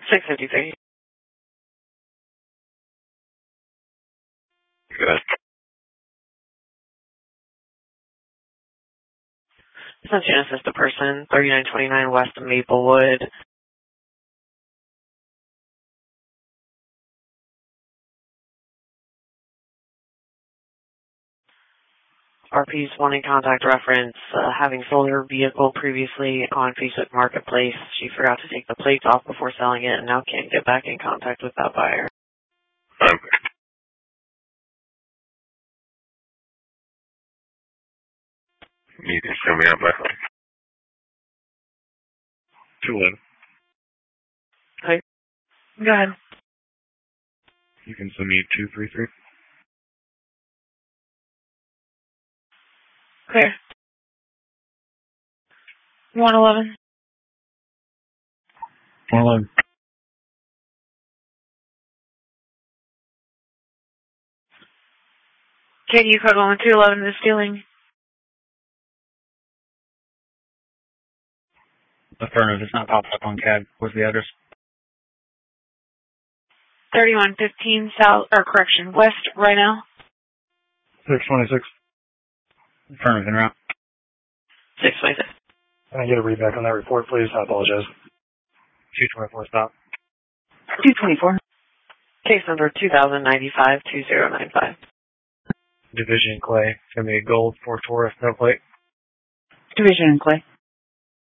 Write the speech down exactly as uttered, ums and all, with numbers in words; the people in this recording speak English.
six fifty-three. Good. Since you assist a person, thirty-nine twenty-nine West Maplewood. R P's wanting contact reference, uh, having sold her vehicle previously on Facebook Marketplace. She forgot to take the plates off before selling it and now can't get back in contact with that buyer. Okay. You can show me out my phone. two eleven. Hi. Go ahead. You can send me two three three. Clear. one eleven. one eleven. Can you code one two eleven is stealing? Affirmative. It's not popped up on C A D. What's the address? thirty-one fifteen South, or correction, West right now. six twenty-six. Affirmative, en route. six twenty-six. Can I get a readback on that report, please? I apologize. two twenty-four, stop. two twenty-four. Case number two thousand ninety-five two zero nine five. Division in Clay. It's going to be a gold four Taurus, no plate. Division in Clay.